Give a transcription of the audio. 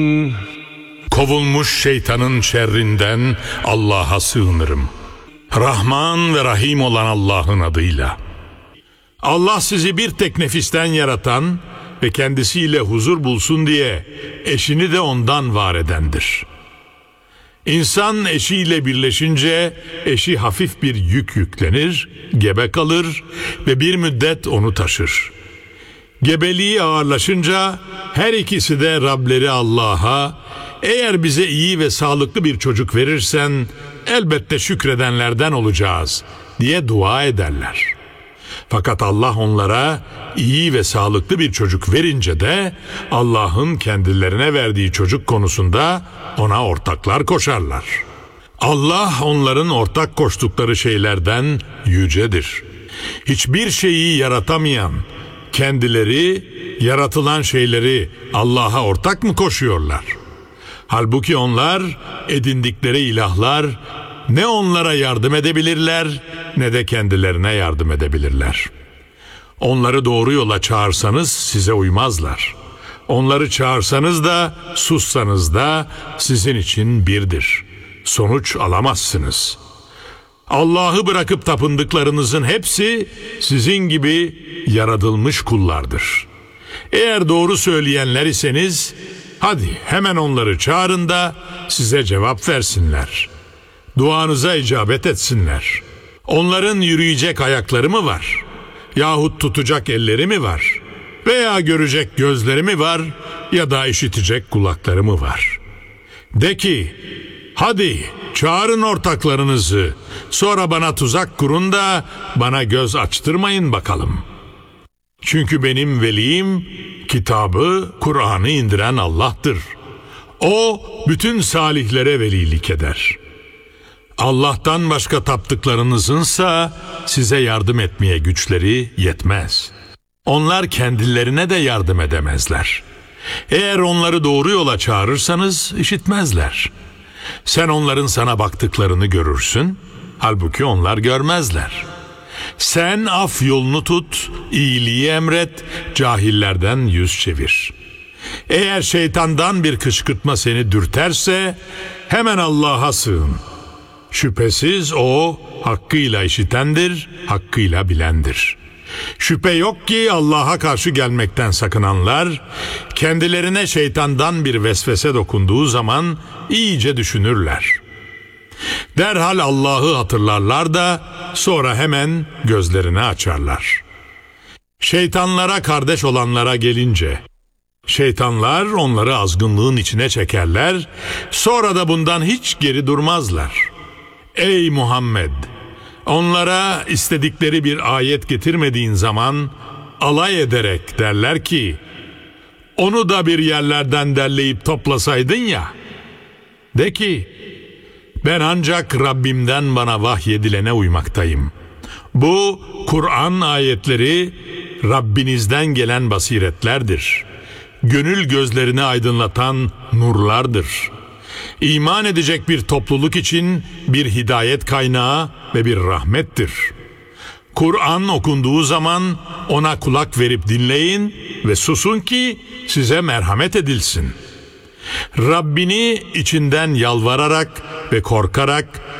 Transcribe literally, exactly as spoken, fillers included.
Kovulmuş şeytanın şerrinden Allah'a sığınırım. Rahman ve Rahim olan Allah'ın adıyla. Allah sizi bir tek nefisten yaratan ve kendisiyle huzur bulsun diye eşini de ondan var edendir. İnsan eşiyle birleşince eşi hafif bir yük yüklenir, gebe kalır ve bir müddet onu taşır. Gebeliği ağırlaşınca her ikisi de Rableri Allah'a, eğer bize iyi ve sağlıklı bir çocuk verirsen elbette şükredenlerden olacağız diye dua ederler. Fakat Allah onlara iyi ve sağlıklı bir çocuk verince de Allah'ın kendilerine verdiği çocuk konusunda ona ortaklar koşarlar. Allah onların ortak koştukları şeylerden yücedir. Hiçbir şeyi yaratamayan, kendileri yaratılan şeyleri Allah'a ortak mı koşuyorlar? Halbuki onlar edindikleri ilahlar ne onlara yardım edebilirler ne de kendilerine yardım edebilirler. Onları doğru yola çağırsanız size uymazlar. Onları çağırsanız da sussanız da sizin için birdir. Sonuç alamazsınız. Allah'ı bırakıp tapındıklarınızın hepsi sizin gibi yaratılmış kullardır. Eğer doğru söyleyenler iseniz hadi hemen onları çağırın da size cevap versinler. Duanıza icabet etsinler. Onların yürüyecek ayakları mı var? Yahut tutacak elleri mi var? Veya görecek gözleri mi var? Ya da işitecek kulakları mı var? De ki, hadi çağırın ortaklarınızı, sonra bana tuzak kurun da bana göz açtırmayın bakalım. Çünkü benim velim, kitabı, Kur'an'ı indiren Allah'tır. O, bütün salihlere velilik eder. Allah'tan başka taptıklarınızınsa size yardım etmeye güçleri yetmez. Onlar kendilerine de yardım edemezler. Eğer onları doğru yola çağırırsanız işitmezler. Sen onların sana baktıklarını görürsün, halbuki onlar görmezler. Sen af yolunu tut, iyiliği emret, cahillerden yüz çevir. Eğer şeytandan bir kışkırtma seni dürterse hemen Allah'a sığın. Şüphesiz o hakkıyla işitendir, hakkıyla bilendir. Şüphe yok ki Allah'a karşı gelmekten sakınanlar, kendilerine şeytandan bir vesvese dokunduğu zaman iyice düşünürler. Derhal Allah'ı hatırlarlar da sonra hemen gözlerini açarlar. Şeytanlara kardeş olanlara gelince, şeytanlar onları azgınlığın içine çekerler, sonra da bundan hiç geri durmazlar. Ey Muhammed! Onlara istedikleri bir ayet getirmediğin zaman alay ederek derler ki, onu da bir yerlerden derleyip toplasaydın ya. De ki, ben ancak Rabbimden bana vahyedilene uymaktayım. Bu Kur'an ayetleri Rabbinizden gelen basiretlerdir. Gönül gözlerini aydınlatan nurlardır. İman edecek bir topluluk için bir hidayet kaynağı ve bir rahmettir. Kur'an okunduğu zaman ona kulak verip dinleyin ve susun ki size merhamet edilsin. Rabbini içinden yalvararak ve korkarak